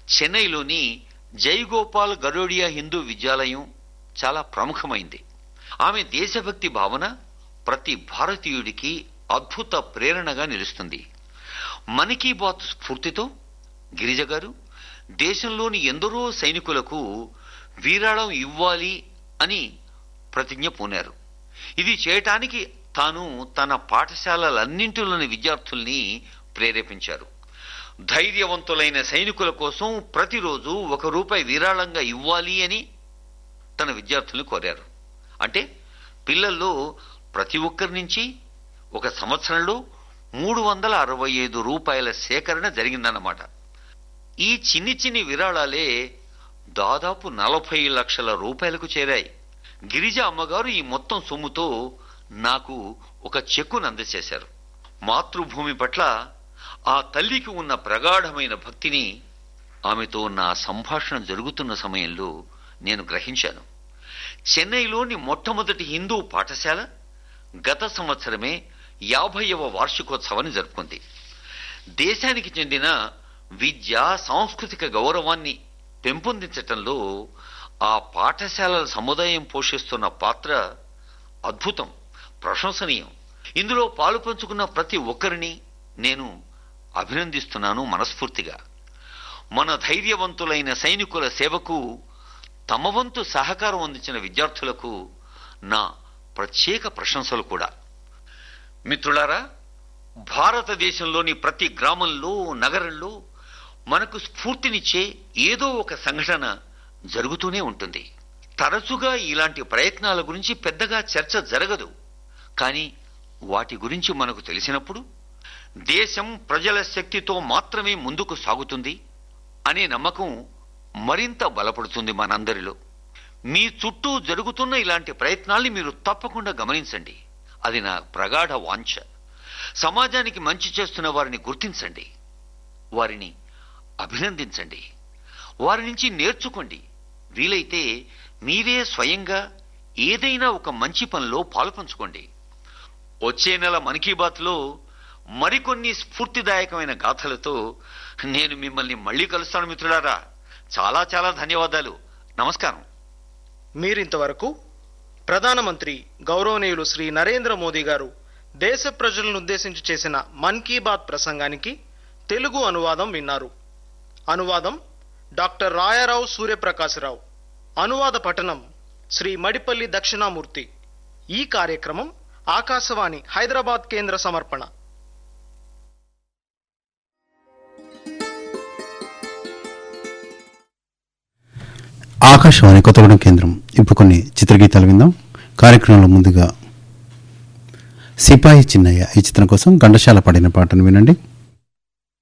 చెన్నైలోని జైగోపాల్ గరోడియా హిందూ విద్యాలయం చాలా ప్రముఖమైంది. ఆమె దేశభక్తి భావన ప్రతి భారతీయుడికి అద్భుత ప్రేరణగా నిలుస్తుంది. మన్ కీ బాత్ స్ఫూర్తితో గిరిజ గారు దేశంలోని ఎందరో సైనికులకు వీరాళం ఇవ్వాలి అని ప్రతిజ్ఞ పూనారు. ఇది చేయటానికి తాను తన పాఠశాలలన్నింటిలోని విద్యార్థుల్ని ప్రేరేపించారు. ధైర్యవంతులైన సైనికుల కోసం ప్రతిరోజు ₹1 విరాళంగా ఇవ్వాలి అని తన విద్యార్థుల్ని కోరారు. అంటే పిల్లల్లో ప్రతి ఒక్కరి నుంచి ఒక సంవత్సరంలో ₹365 సేకరణ జరిగిందన్నమాట. ఈ చిన్ని విరాళాలే దాదాపు 40 లక్షల రూపాయలకు చేరాయి. గిరిజ అమ్మగారు ఈ మొత్తం సొమ్ముతో నాకు ఒక చెక్కును అందజేశారు. మాతృభూమి పట్ల ఆ తల్లికి ఉన్న ప్రగాఢమైన భక్తిని ఆమెతో నా సంభాషణ జరుగుతున్న సమయంలో నేను గ్రహించాను. చెన్నైలోని మొట్టమొదటి హిందూ పాఠశాల గత సంవత్సరమే 50వ వార్షికోత్సవాన్ని జరుపుకుంది. దేశానికి చెందిన విద్య, సాంస్కృతిక గౌరవాన్ని పెంపొందించటంలో ఆ పాఠశాలల సముదాయం పోషిస్తున్న పాత్ర అద్భుతం, ప్రశంసనీయం. ఇందులో పాలు పంచుకున్న ప్రతి ఒక్కరిని నేను అభినందిస్తున్నాను మనస్ఫూర్తిగా. మన ధైర్యవంతులైన సైనికుల సేవకు తమ వంతు సహకారం అందించిన విద్యార్థులకు నా ప్రత్యేక ప్రశంసలు కూడా. మిత్రులారా, భారతదేశంలోని ప్రతి గ్రామంలో, నగరంలో మనకు స్ఫూర్తినిచ్చే ఏదో ఒక సంఘటన జరుగుతూనే ఉంటుంది. తరచుగా ఇలాంటి ప్రయత్నాల గురించి పెద్దగా చర్చ జరగదు. కానీ వాటి గురించి మనకు తెలిసినప్పుడు దేశం ప్రజల శక్తితో మాత్రమే ముందుకు సాగుతుంది అనే నమ్మకం మరింత బలపడుతుంది మనందరిలో. మీ చుట్టూ జరుగుతున్న ఇలాంటి ప్రయత్నాల్ని మీరు తప్పకుండా గమనించండి. అది నా ప్రగాఢ వాంఛ. సమాజానికి మంచి చేస్తున్న వారిని గుర్తించండి, వారిని అభినందించండి, వారి నుంచి నేర్చుకోండి. వీలైతే మీరే స్వయంగా ఏదైనా ఒక మంచి పనిలో పాలుపంచుకోండి. వచ్చే నెల మన్ కీ బాత్లో మరికొన్ని స్ఫూర్తిదాయకమైన గాథలతో నేను మిమ్మల్ని మళ్లీ కలుస్తాను మిత్రులారా. చాలా చాలా ధన్యవాదాలు. నమస్కారం. మీరింతవరకు ప్రధానమంత్రి గౌరవనీయులు శ్రీ నరేంద్ర మోదీ గారు దేశ ప్రజలను ఉద్దేశించి చేసిన మన్ కీ బాత్ ప్రసంగానికి తెలుగు అనువాదం విన్నారు. అనువాదం డాక్టర్ రాయారావు సూర్యప్రకాశరావు. అనువాద పఠనం శ్రీ మడిపల్లి దక్షిణామూర్తి. ఈ కార్యక్రమం ఆకాశవాణి హైదరాబాద్ కేంద్ర సమర్పణ. ఆకాశవాణి కొత్తగూడెం కేంద్రం. ఇప్పుడు కొన్ని చిత్రగీతాలు విందాం. కార్యక్రమంలో ముందుగా సిపాయి చిన్నయ్య ఈ చిత్రం కోసం ఘంటసాల పాడిన పాటను వినండి.